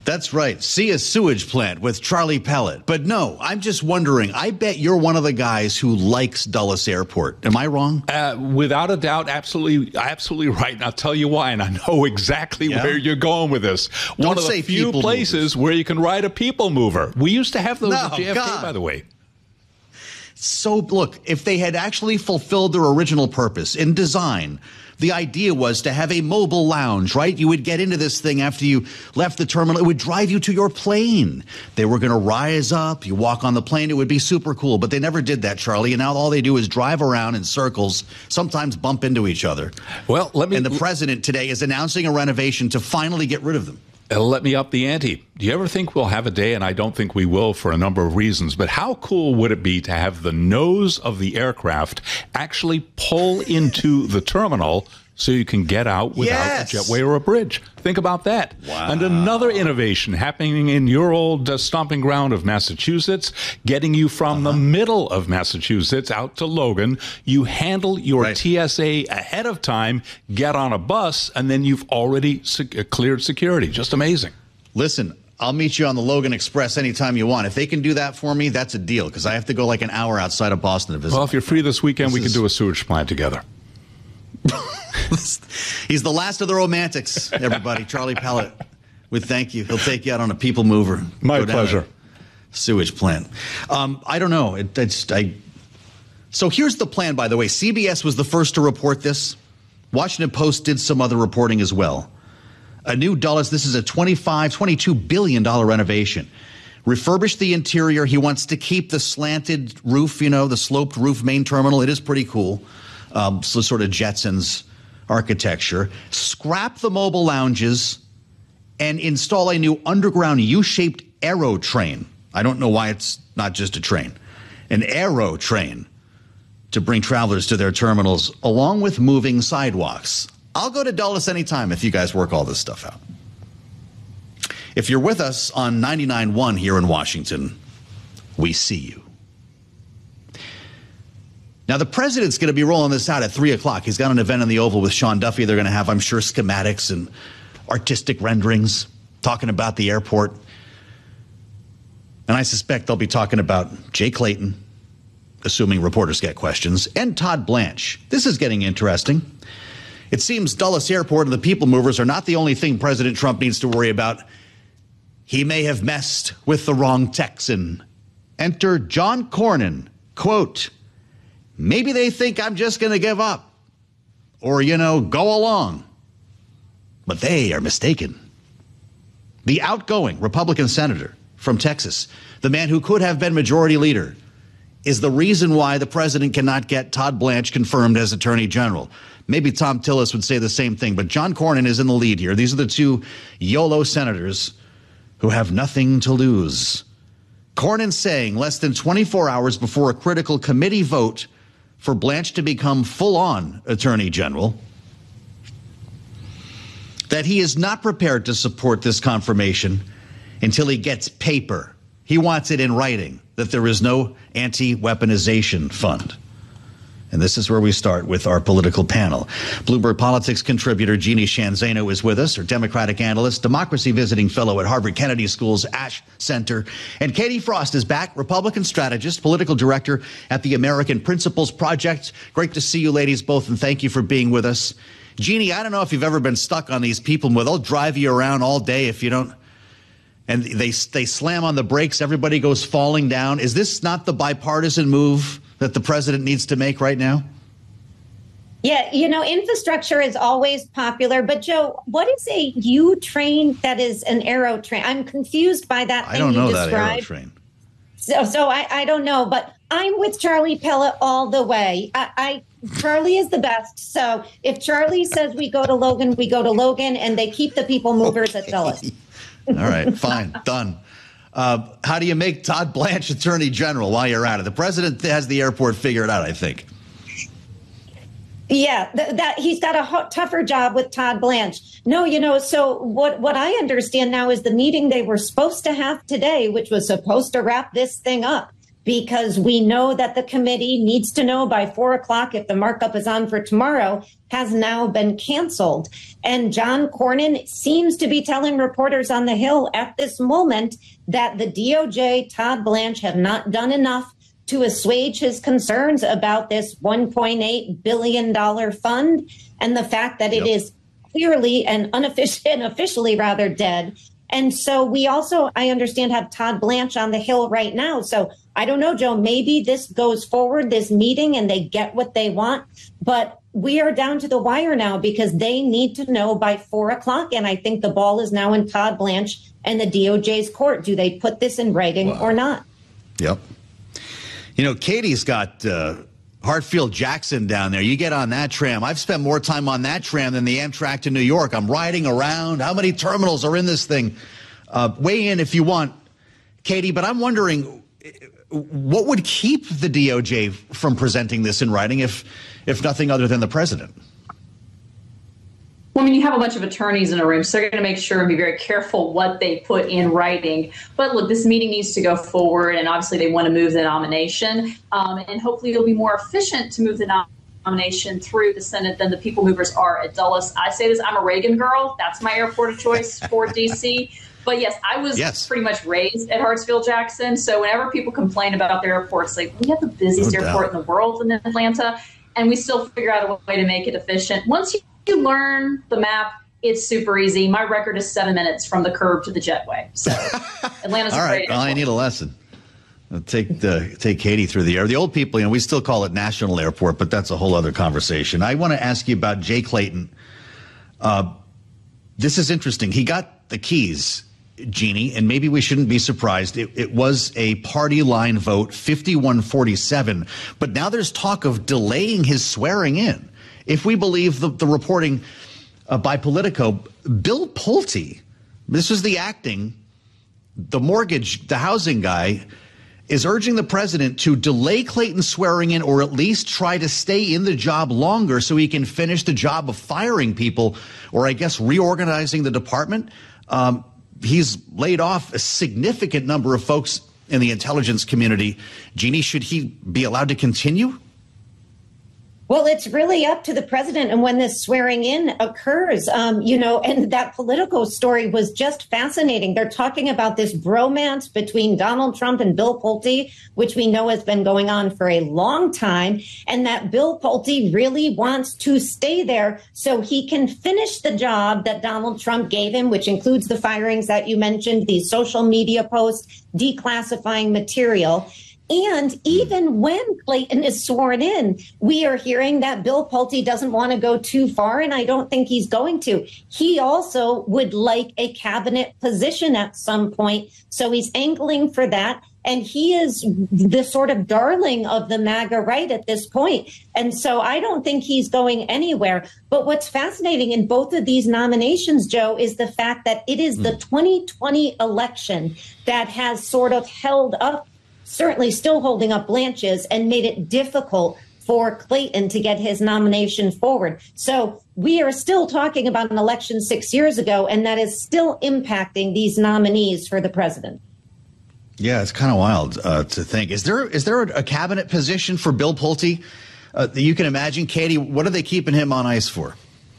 That's right. See a sewage plant with Charlie Pellet. But no, I'm just wondering, I bet you're one of the guys who likes Dulles Airport. Am I wrong? Without a doubt, absolutely right. And I'll tell you why, and I know exactly where you're going with this. One of the few places where you can ride a people mover. We used to have those at JFK, by the way. So, look, if they had actually fulfilled their original purpose in design, the idea was to have a mobile lounge, right? You would get into this thing after you left the terminal. It would drive you to your plane. They were going to rise up. You walk on the plane. It would be super cool. But they never did that, Charlie. And now all they do is drive around in circles, sometimes bump into each other. Well, And the president today is announcing a renovation to finally get rid of them. Let me up the ante. Do you ever think we'll have a day, and I don't think we will for a number of reasons, but how cool would it be to have the nose of the aircraft actually pull into the terminal so you can get out without a jetway or a bridge? Think about that. Wow. And another innovation happening in your old stomping ground of Massachusetts, getting you from the middle of Massachusetts out to Logan. You handle your TSA ahead of time, get on a bus, and then you've already cleared security. Just amazing. Listen, I'll meet you on the Logan Express anytime you want. If they can do that for me, that's a deal, because I have to go like an hour outside of Boston to visit. Well, if you're free this weekend, we can do a sewage plant together. He's the last of the romantics, everybody. Charlie Pellet would thank you. He'll take you out on a people mover. My pleasure. Sewage plant. I don't know. So here's the plan, by the way. CBS was the first to report this. Washington Post did some other reporting as well. A new Dulles, this is a $22 billion renovation. Refurbish the interior. He wants to keep the slanted roof, the sloped roof main terminal. It is pretty cool. So sort of Jetsons architecture. Scrap the mobile lounges and install a new underground U-shaped aero train. I don't know why it's not just a train. An aero train to bring travelers to their terminals, along with moving sidewalks. I'll go to Dulles anytime if you guys work all this stuff out. If you're with us on 99.1 here in Washington, we see you. Now, the president's going to be rolling this out at 3 o'clock. He's got an event in the Oval with Sean Duffy. They're going to have, I'm sure, schematics and artistic renderings talking about the airport. And I suspect they'll be talking about Jay Clayton, assuming reporters get questions, and Todd Blanche. This is getting interesting. It seems Dulles Airport and the people movers are not the only thing President Trump needs to worry about. He may have messed with the wrong Texan. Enter John Cornyn. Quote, maybe they think I'm just going to give up or, go along. But they are mistaken. The outgoing Republican senator from Texas, the man who could have been majority leader, is the reason why the president cannot get Todd Blanche confirmed as attorney general. Maybe Tom Tillis would say the same thing, but John Cornyn is in the lead here. These are the two YOLO senators who have nothing to lose. Cornyn saying less than 24 hours before a critical committee vote for Blanche to become full-on attorney general that he is not prepared to support this confirmation until he gets paper. He wants it in writing that there is no anti-weaponization fund. And this is where we start with our political panel. Bloomberg Politics contributor Jeannie Sheehan Zaino is with us, her Democratic analyst, democracy visiting fellow at Harvard Kennedy School's Ash Center. And Katie Frost is back, Republican strategist, political director at the American Principles Project. Great to see you ladies both, and thank you for being with us. Jeannie, I don't know if you've ever been stuck on these people where they'll drive you around all day if you don't, and they slam on the brakes, everybody goes falling down. Is this not the bipartisan move that the president needs to make right now? Yeah, infrastructure is always popular. But, Joe, what is a U train that is an aero train? I'm confused by that thing you described. I don't know that aero train. So I don't know. But I'm with Charlie Pellet all the way. Charlie is the best. So if Charlie says we go to Logan, we go to Logan, and they keep the people movers at Dulles. All right, fine, done. How do you make Todd Blanche attorney general while you're at it? The president has the airport figured out, I think. Yeah, that he's got a tougher job with Todd Blanche. No, so what I understand now is the meeting they were supposed to have today, which was supposed to wrap this thing up, because we know that the committee needs to know by 4 o'clock if the markup is on for tomorrow has now been canceled. And John Cornyn seems to be telling reporters on the Hill at this moment that the DOJ, Todd Blanche, have not done enough to assuage his concerns about this $1.8 billion fund and the fact that it is clearly and unofficially rather dead. And so we also, I understand, have Todd Blanche on the Hill right now. So I don't know, Joe, maybe this goes forward, this meeting, and they get what they want. But we are down to the wire now because they need to know by 4 o'clock. And I think the ball is now in Todd Blanche and the DOJ's court. Do they put this in writing or not? Yep. You know, Katie's got Hartfield Jackson down there. You get on that tram. I've spent more time on that tram than the Amtrak to New York. I'm riding around. How many terminals are in this thing? Weigh in if you want, Katie, but I'm wondering what would keep the DOJ from presenting this in writing if nothing other than the president? Well, I mean, you have a bunch of attorneys in a room, so they're going to make sure and be very careful what they put in writing. But look, this meeting needs to go forward, and obviously they want to move the nomination. And hopefully it'll be more efficient to move the nomination through the Senate than the people movers are at Dulles. I say this, I'm a Reagan girl. That's my airport of choice for D.C. But yes, I was pretty much raised at Hartsfield Jackson. So whenever people complain about their airports, like, we have the busiest airport in the world in Atlanta, and we still figure out a way to make it efficient. Once you learn the map, it's super easy. My record is 7 minutes from the curb to the jetway. So Atlanta's all right. a great Well, I need a lesson. Take Katie through the air. The old people, we still call it National Airport, but that's a whole other conversation. I want to ask you about Jay Clayton. This is interesting. He got the keys, Jeannie, and maybe we shouldn't be surprised. It was a party line vote, 51-47. But now there's talk of delaying his swearing in. If we believe the reporting by Politico, Bill Pulte, this is the housing guy, is urging the president to delay Clayton swearing in or at least try to stay in the job longer so he can finish the job of firing people or, I guess, reorganizing the department. He's laid off a significant number of folks in the intelligence community. Jeannie, should he be allowed to continue? Well, it's really up to the president and when this swearing in occurs, and that Politico story was just fascinating. They're talking about this bromance between Donald Trump and Bill Pulte, which we know has been going on for a long time, and that Bill Pulte really wants to stay there so he can finish the job that Donald Trump gave him, which includes the firings that you mentioned, the social media posts, declassifying material. And even when Clayton is sworn in, we are hearing that Bill Pulte doesn't want to go too far, and I don't think he's going to. He also would like a cabinet position at some point, so he's angling for that. And he is the sort of darling of the MAGA right at this point. And so I don't think he's going anywhere. But what's fascinating in both of these nominations, Joe, is the fact that it is the 2020 election that has sort of held up, certainly still holding up Blanche's, and made it difficult for Clayton to get his nomination forward. So we are still talking about an election 6 years ago, and that is still impacting these nominees for the president. Yeah, it's kind of wild to think. Is there a cabinet position for Bill Pulte that you can imagine? Katie, what are they keeping him on ice for?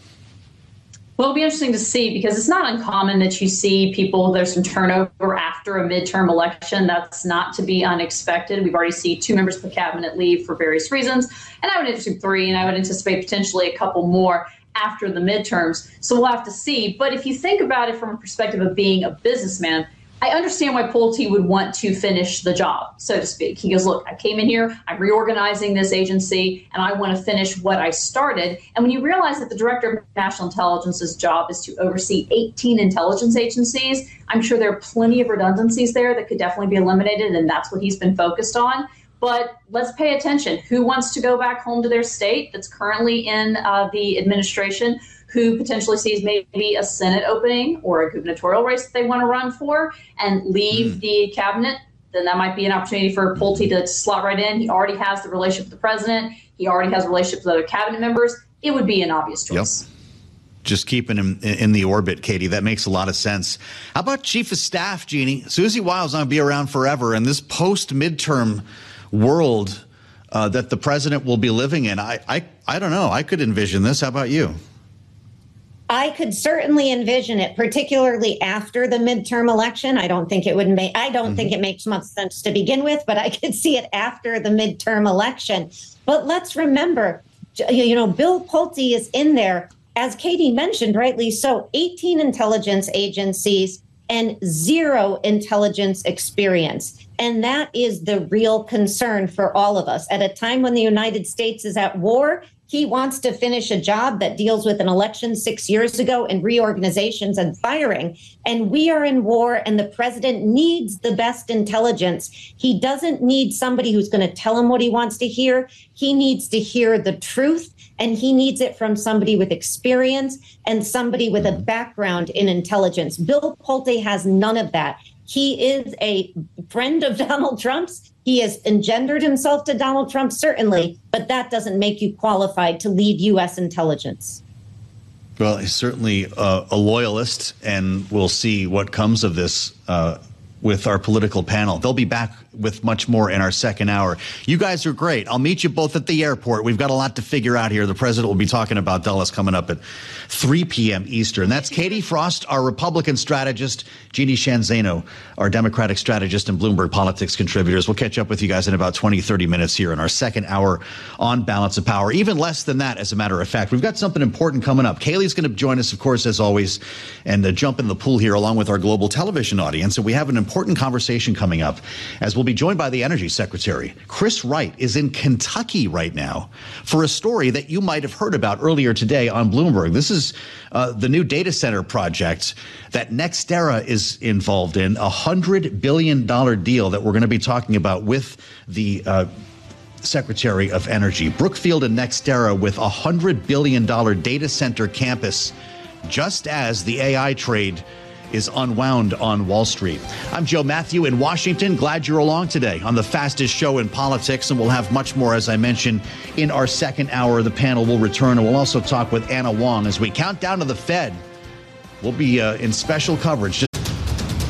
Well, it'll be interesting to see because it's not uncommon that you see there's some turnover after a midterm election. That's not to be unexpected. We've already seen 2 members of the cabinet leave for various reasons, and I would anticipate 3, and I would anticipate potentially a couple more after the midterms. So we'll have to see. But if you think about it from a perspective of being a businessman, I understand why Pulte would want to finish the job, so to speak. He goes, look, I came in here, I'm reorganizing this agency, and I want to finish what I started. And when you realize that the director of national intelligence's job is to oversee 18 intelligence agencies, I'm sure there are plenty of redundancies there that could definitely be eliminated, and that's what he's been focused on. But let's pay attention. Who wants to go back home to their state that's currently in the administration? Who potentially sees maybe a Senate opening or a gubernatorial race that they want to run for and leave the cabinet? Then that might be an opportunity for Pulte to slot right in. He already has the relationship with the president. He already has a relationship with other cabinet members. It would be an obvious choice. just keeping him in the orbit, Katie. That makes a lot of sense. How about Chief of Staff, Jeannie? Susie Wiles not going to be around forever, and this post-midterm world that the president will be living in, I don't know. I could envision this. How about you? I could certainly envision it, particularly after the midterm election. I don't think it would make. I don't think it makes much sense to begin with, but I could see it after the midterm election. But let's remember, Bill Pulte is in there, as Katie mentioned, rightly so, 18 intelligence agencies and 0 intelligence experience. And that is the real concern for all of us. At a time when the United States is at war, he wants to finish a job that deals with an election 6 years ago and reorganizations and firing. And we are in war, and the president needs the best intelligence. He doesn't need somebody who's going to tell him what he wants to hear. He needs to hear the truth, and he needs it from somebody with experience and somebody with a background in intelligence. Bill Pulte has none of that. He is a friend of Donald Trump's. He has engendered himself to Donald Trump, certainly, but that doesn't make you qualified to lead U.S. intelligence. Well, he's certainly a loyalist, and we'll see what comes of this with our political panel. They'll be back with much more in our second hour. You guys are great. I'll meet you both at the airport. We've got a lot to figure out here. The president will be talking about Dulles coming up at 3 p.m. Eastern. That's Katie Frost, our Republican strategist, Jeannie Sheehan Zaino, our Democratic strategist and Bloomberg Politics contributors. We'll catch up with you guys in about 20, 30 minutes here in our second hour on Balance of Power. Even less than that, as a matter of fact. We've got something important coming up. Kayleigh's going to join us, of course, as always, and jump in the pool here along with our global television audience. And we have an important conversation coming up as we'll be joined by the Energy Secretary. Chris Wright is in Kentucky right now for a story that you might have heard about earlier today on Bloomberg. This is the new data center project that NextEra is involved in, a $100 billion deal that we're going to be talking about with the Secretary of Energy. Brookfield and NextEra with a $100 billion data center campus, just as the AI trade is unwound on Wall Street. I'm Joe Matthew in Washington. Glad you're along today on the fastest show in politics, and we'll have much more, as I mentioned, in our second hour. The panel will return, and we'll also talk with Anna Wong as we count down to the Fed. We'll be in special coverage.